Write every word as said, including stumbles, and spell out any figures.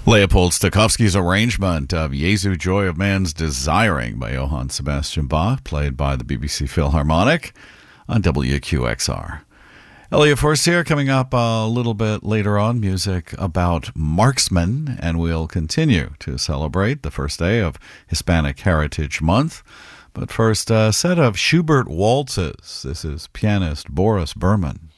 Leopold Stokowski's arrangement of Jesu Joy of Man's Desiring by Johann Sebastian Bach, played by the B B C Philharmonic on W Q X R. Elliot Forst here, coming up a little bit later on, music about marksmen, and we'll continue to celebrate the first day of Hispanic Heritage Month. But first, a set of Schubert waltzes. This is pianist Boris Berman.